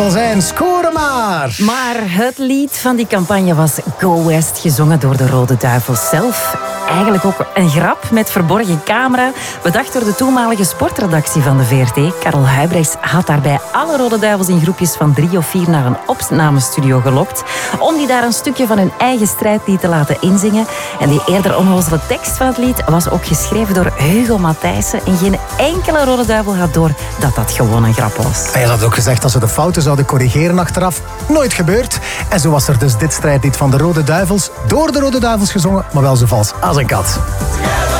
Zijn scoren maar. Maar het lied van die campagne was Go West, gezongen door de Rode Duivels zelf. Eigenlijk ook een grap met verborgen camera, bedacht door de toenmalige sportredactie van de VRT. Karel Huybrechts had daarbij alle Rode Duivels in groepjes van 3 of 4 naar een opnamestudio gelokt, om die daar een stukje van hun eigen strijdlied te laten inzingen. En die eerder onnozele tekst van het lied was ook geschreven door Hugo Matthijssen. En geen enkele Rode Duivel had door dat dat gewoon een grap was. Hij had ook gezegd dat ze de fouten zouden corrigeren achteraf. Nooit gebeurd. En zo was er dus dit strijdlied van de Rode Duivels, door de Rode Duivels gezongen, maar wel zo vals als een kat.